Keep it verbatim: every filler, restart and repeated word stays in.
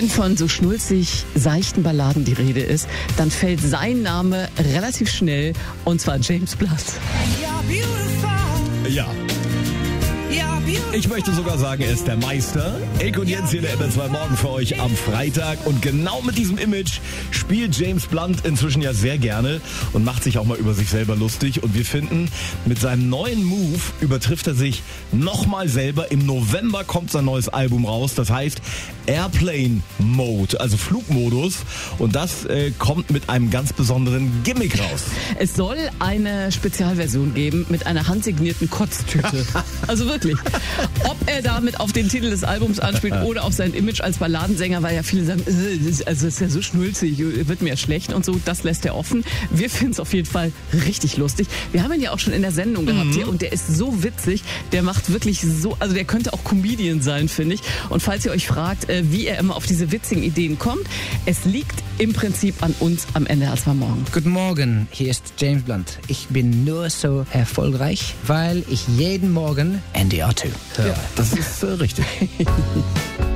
Wenn von so schnulzig seichten Balladen die Rede ist, dann fällt sein Name relativ schnell, und zwar James Blunt. Ja. Ich möchte sogar sagen, er ist der Meister. Eck und Jens hier, der M R zwei Morgen für euch am Freitag. Und genau mit diesem Image spielt James Blunt inzwischen ja sehr gerne und macht sich auch mal über sich selber lustig. Und wir finden, mit seinem neuen Move übertrifft er sich nochmal selber. Im November kommt sein neues Album raus. Das heißt Airplane Mode, also Flugmodus. Und das äh, kommt mit einem ganz besonderen Gimmick raus. Es soll eine Spezialversion geben mit einer handsignierten Kotztüte. Also wirklich. Ob er damit auf den Titel des Albums anspielt oder auf sein Image als Balladensänger, weil ja viele sagen, äh, also ist ja so schnulzig, wird mir ja schlecht und so, das lässt er offen. Wir finden es auf jeden Fall richtig lustig. Wir haben ihn ja auch schon in der Sendung gehabt mhm. hier und der ist so witzig, der macht wirklich so, also der könnte auch Comedian sein, finde ich. Und falls ihr euch fragt, äh, wie er immer auf diese witzigen Ideen kommt, es liegt im Prinzip an uns am Ende als wir morgen. Guten Morgen, hier ist James Blunt. Ich bin nur so erfolgreich, weil ich jeden Morgen N D R zwei höre. Ja, das ist äh, richtig.